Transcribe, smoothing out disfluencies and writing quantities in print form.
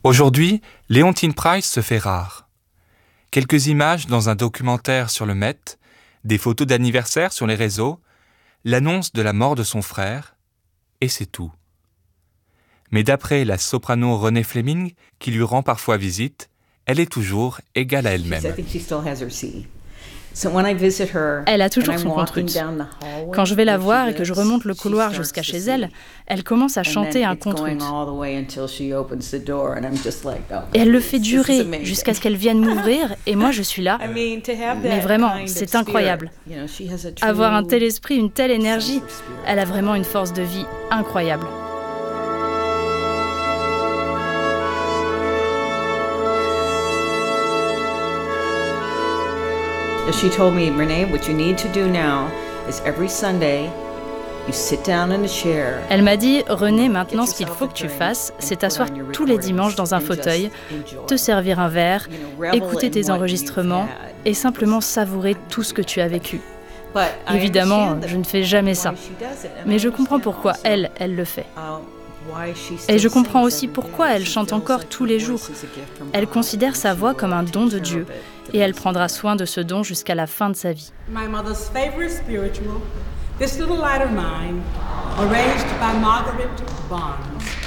Aujourd'hui, Leontyne Price se fait rare. Quelques images dans un documentaire sur le Met, des photos d'anniversaire sur les réseaux, l'annonce de la mort de son frère, et c'est tout. Mais d'après la soprano Renée Fleming, qui lui rend parfois visite, elle est toujours égale à elle-même. Elle a toujours son compte russe. Quand je vais la voir et que je remonte le couloir jusqu'à chez elle, elle commence à chanter un conte russe. Et elle le fait durer jusqu'à ce qu'elle vienne m'ouvrir, et moi je suis là. Mais vraiment, c'est incroyable. Avoir un tel esprit, une telle énergie, elle a vraiment une force de vie incroyable. She told me, Renee, what you need to do now is every Sunday, you sit down in a chair. Elle m'a dit, Renée, maintenant ce qu'il faut que tu fasses, c'est t'asseoir tous les dimanches dans un fauteuil, te servir un verre, écouter tes enregistrements et simplement savourer tout ce que tu as vécu. Évidemment, je ne fais jamais ça, mais je comprends pourquoi elle le fait. Et je comprends aussi pourquoi elle chante encore tous les jours. Elle considère sa voix comme un don de Dieu et elle prendra soin de ce don jusqu'à la fin de sa vie. My mother's favorite spiritual, This Little Light of Mine, arranged by Margaret Barnes.